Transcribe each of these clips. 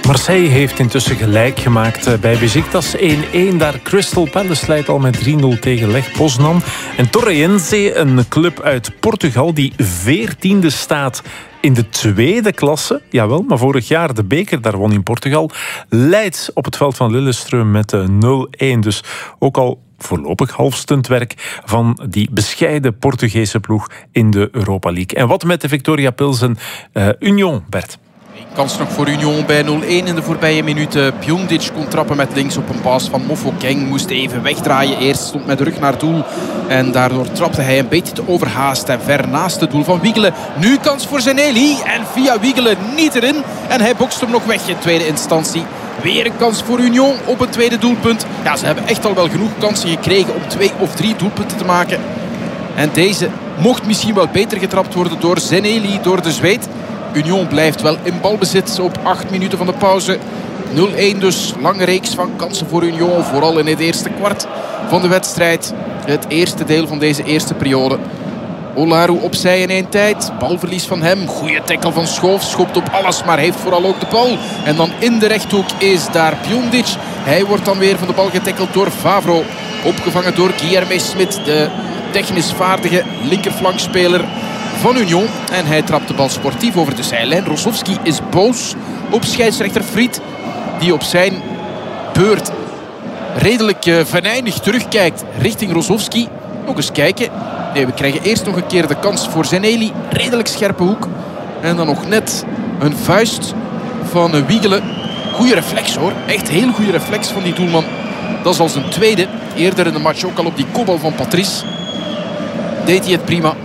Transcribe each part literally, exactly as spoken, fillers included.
Marseille heeft intussen gelijk gemaakt bij Beşiktaş één-één. Daar Crystal Palace leidt al met drie nul tegen Lech Poznan. En Torreense, een club uit Portugal die veertiende staat in de tweede klasse. Jawel, maar vorig jaar de beker daar won in Portugal. Leidt op het veld van Lillestrøm met nul-één. Dus ook al voorlopig half stuntwerk van die bescheiden Portugese ploeg in de Europa League. En wat met de Victoria Pilsen uh, Union, Bert? Kans nog voor Union bij nul-één in de voorbije minuten. Piondic kon trappen met links op een paas van Mofokeng. Moest even wegdraaien. Eerst stond met de rug naar doel. En daardoor trapte hij een beetje te overhaast en ver naast het doel van Wiegelen. Nu kans voor Zeneli. En via Wiegelen niet erin. En hij bokst hem nog weg in tweede instantie. Weer een kans voor Union op een tweede doelpunt. Ja, ze hebben echt al wel genoeg kansen gekregen om twee of drie doelpunten te maken. En deze mocht misschien wel beter getrapt worden door Zeneli, door de Zweed. Union blijft wel in balbezit op acht minuten van de pauze. nul-één dus, lange reeks van kansen voor Union. Vooral in het eerste kwart van de wedstrijd. Het eerste deel van deze eerste periode. Olaru opzij in één tijd. Balverlies van hem. Goeie tackle van Schoof. Schopt op alles, maar heeft vooral ook de bal. En dan in de rechthoek is daar Piondic. Hij wordt dan weer van de bal getackeld door Favro. Opgevangen door Guilherme Smit, de technisch vaardige linkerflankspeler van Union. En hij trapt de bal sportief over de zijlijn. Rosowski is boos op scheidsrechter Fried, die op zijn beurt redelijk uh, venijnig terugkijkt richting Rosowski. Nog eens kijken. Nee, we krijgen eerst nog een keer de kans voor Zeneli. Redelijk scherpe hoek. En dan nog net een vuist van uh, Wiegelen. Goeie reflex hoor. Echt heel goede reflex van die doelman. Dat is al zijn tweede. Eerder in de match ook al op die kopbal van Patrice. Deed hij het prima.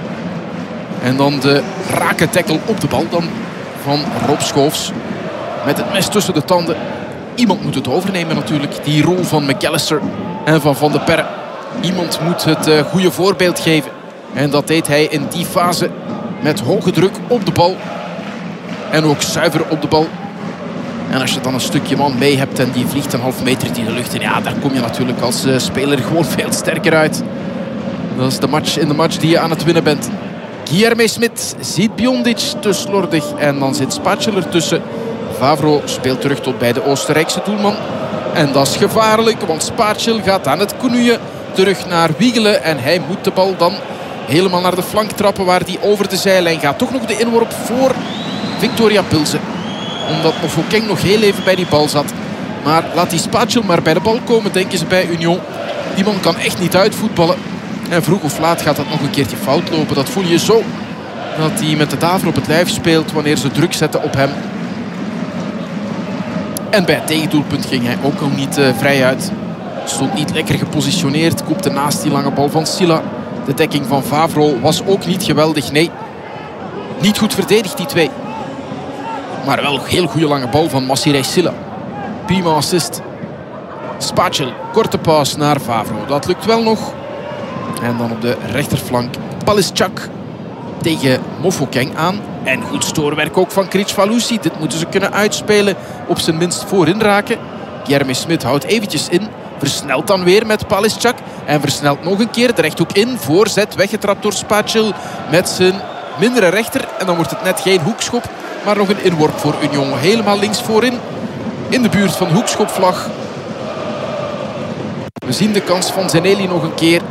En dan de rake tackle op de bal dan van Rob Schoofs. Met het mes tussen de tanden. Iemand moet het overnemen natuurlijk. Die rol van McAllister en van Van de Perre. Iemand moet het uh, goede voorbeeld geven. En dat deed hij in die fase met hoge druk op de bal. En ook zuiver op de bal. En als je dan een stukje man mee hebt en die vliegt een half meter in de lucht in, ja, daar kom je natuurlijk als uh, speler gewoon veel sterker uit. Dat is de match in de match die je aan het winnen bent. Guilherme Smit ziet Piondic te slordig. En dan zit Spatschel ertussen. Favro speelt terug tot bij de Oostenrijkse doelman. En dat is gevaarlijk, want Spatschel gaat aan het knoeien. Terug naar Wiegelen. En hij moet de bal dan helemaal naar de flank trappen, waar die over de zijlijn gaat. Toch nog de inworp voor Victoria Pilsen. Omdat Mofokeng nog heel even bij die bal zat. Maar laat die Spatschel maar bij de bal komen, denken ze bij Union. Die man kan echt niet uitvoetballen. En vroeg of laat gaat dat nog een keertje fout lopen. Dat voel je zo. Dat hij met de daver op het lijf speelt wanneer ze druk zetten op hem. En bij het tegendoelpunt ging hij ook al niet uh, vrij uit. Stond niet lekker gepositioneerd. Koepte naast die lange bal van Silla. De dekking van Favro was ook niet geweldig. Nee, niet goed verdedigd die twee. Maar wel een heel goede lange bal van Massiré Silla. Prima assist. Spatschel, korte paas naar Favro. Dat lukt wel nog. En dan op de rechterflank Palischak tegen Mofokeng aan. En goed stoorwerk ook van Kricfalusi. Dit moeten ze kunnen uitspelen. Op zijn minst voorin raken. Guilherme Smit houdt eventjes in. Versnelt dan weer met Palischak. En versnelt nog een keer de rechthoek in. Voorzet weggetrapt door Spatschel met zijn mindere rechter. En dan wordt het net geen hoekschop, maar nog een inworp voor Union. Helemaal links voorin. In de buurt van de hoekschopvlag. We zien de kans van Zeneli nog een keer.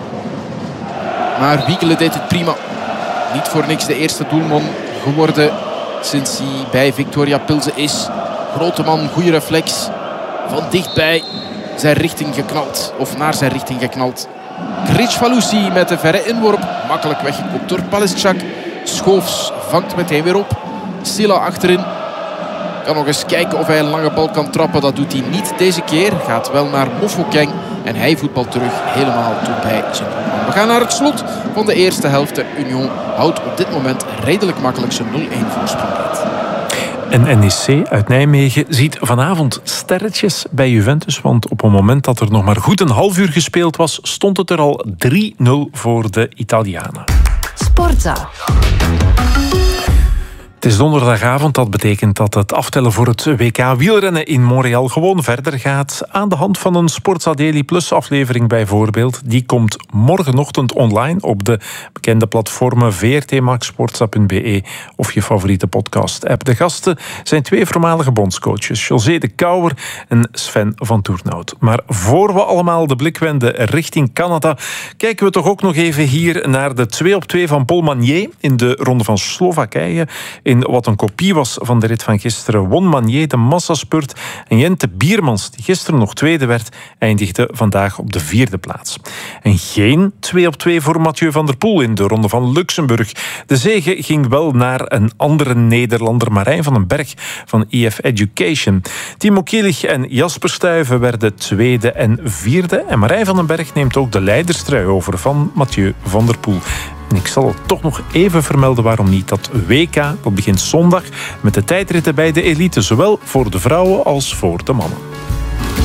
Maar Wiegelen deed het prima. Niet voor niks de eerste doelman geworden sinds hij bij Victoria Pilsen is. Grote man, goede reflex. Van dichtbij zijn richting geknald. Of naar zijn richting geknald. Kricfalusi met de verre inworp. Makkelijk weggekopt door Palischak. Schoofs vangt meteen weer op. Silla achterin. Kan nog eens kijken of hij een lange bal kan trappen. Dat doet hij niet deze keer. Gaat wel naar Mofokeng. En hij voetbalt terug helemaal tot bij zijn doelman. We gaan naar het slot van de eerste helft. De Union houdt op dit moment redelijk makkelijk zijn nul-één voorsprong uit. En N E C uit Nijmegen ziet vanavond sterretjes bij Juventus. Want op het moment dat er nog maar goed een half uur gespeeld was, stond het er al drie nul voor de Italianen. Sportza. Het is donderdagavond, dat betekent dat het aftellen voor het W K wielrennen in Montreal gewoon verder gaat. Aan de hand van een Sportza Daily Plus aflevering bijvoorbeeld. Die komt morgenochtend online op de bekende platformen v r t max sportza punt b e of je favoriete podcast-app. De gasten zijn twee voormalige bondscoaches, José de Kouwer en Sven van Toernout. Maar voor we allemaal de blik wenden richting Canada, kijken we toch ook nog even hier naar de twee op twee van Paul Magnier in de Ronde van Slowakije. In wat een kopie was van de rit van gisteren won Magnier de massaspurt. En Jente Biermans, die gisteren nog tweede werd, eindigde vandaag op de vierde plaats. En geen twee op twee voor Mathieu van der Poel in de Ronde van Luxemburg. De zege ging wel naar een andere Nederlander, Marijn van den Berg van E F Education. Timo Kielig en Jasper Stuyven werden tweede en vierde. En Marijn van den Berg neemt ook de leiderstrui over van Mathieu van der Poel. En ik zal het toch nog even vermelden waarom niet. Dat W K dat begint zondag met de tijdritten bij de elite, zowel voor de vrouwen als voor de mannen.